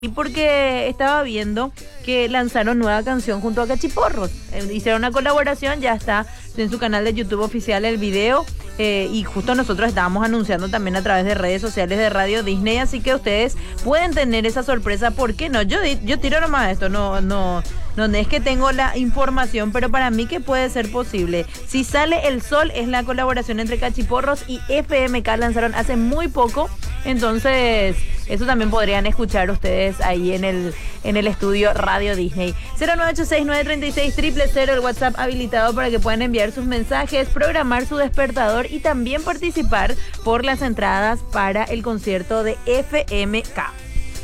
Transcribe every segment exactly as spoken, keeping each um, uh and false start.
Y porque estaba viendo que lanzaron nueva canción junto a Cachiporros. Eh, hicieron una colaboración, ya está en su canal de YouTube oficial el video. Eh, y justo nosotros estábamos anunciando también a través de redes sociales de Radio Disney. Así que ustedes pueden tener esa sorpresa. ¿Por qué no? Yo, yo tiro nomás esto, no, no, no es que tengo la información, pero para mí que puede ser posible. Si Sale el Sol es la colaboración entre Cachiporros y F M K, lanzaron hace muy poco. Entonces, eso también podrían escuchar ustedes ahí en el, en el estudio Radio Disney. cero nueve ocho seis, nueve tres seis, cero cero cero, el WhatsApp habilitado para que puedan enviar sus mensajes, programar su despertador y también participar por las entradas para el concierto de F M K.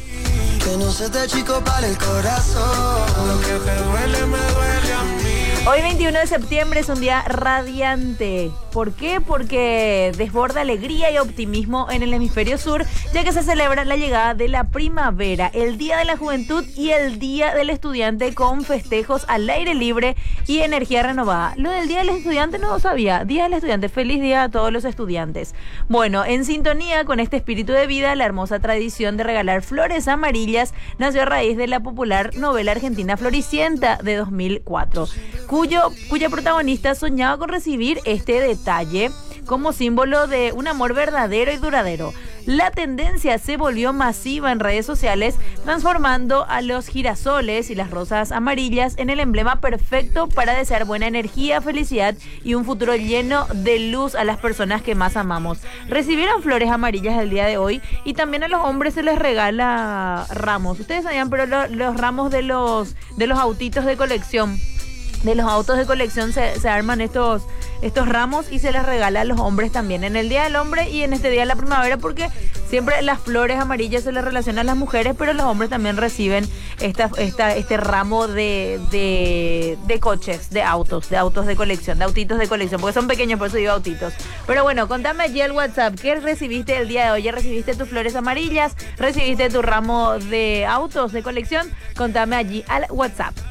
Que no se te chico para el corazón. Lo que te duele me duele a mí. Hoy veintiuno de septiembre es un día radiante. ¿Por qué? Porque desborda alegría y optimismo en el hemisferio sur, ya que se celebra la llegada de la primavera, el Día de la Juventud y el Día del Estudiante, con festejos al aire libre y energía renovada. Lo del Día del Estudiante no lo sabía. Día del Estudiante, feliz día a todos los estudiantes. Bueno, en sintonía con este espíritu de vida, la hermosa tradición de regalar flores amarillas nació a raíz de la popular novela argentina Floricienta de dos mil cuatro. Cuyo, cuya protagonista soñaba con recibir este detalle como símbolo de un amor verdadero y duradero. La tendencia se volvió masiva en redes sociales, transformando a los girasoles y las rosas amarillas en el emblema perfecto para desear buena energía, felicidad y un futuro lleno de luz a las personas que más amamos. Recibieron flores amarillas el día de hoy y también a los hombres se les regala ramos. Ustedes sabían, pero lo, los ramos de los, de los autitos de colección. De los autos de colección se, se arman estos, estos ramos y se les regala a los hombres también en el Día del Hombre y en este Día de la Primavera, porque siempre las flores amarillas se les relacionan a las mujeres, pero los hombres también reciben esta, esta, este ramo de, de, de coches, de autos, de autos de colección, de autitos de colección, porque son pequeños, por eso digo autitos. Pero bueno, contame allí al WhatsApp, ¿qué recibiste el día de hoy? ¿Ya recibiste tus flores amarillas? ¿Recibiste tu ramo de autos de colección? Contame allí al WhatsApp.